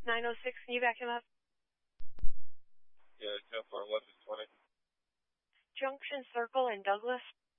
906, can you back him up? Yeah, 10 for 1120. Junction Circle in Douglas.